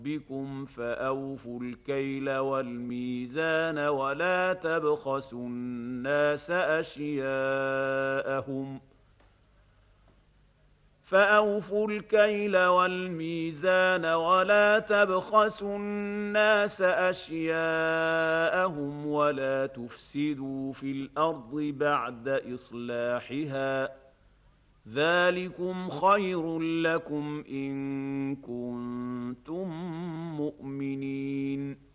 ربكم فأوفوا الكيل والميزان ولا تبخسوا الناس أشياءهم ولا تفسدوا في الأرض بعد إصلاحها ذلكم خير لكم إن كنتم مؤمنين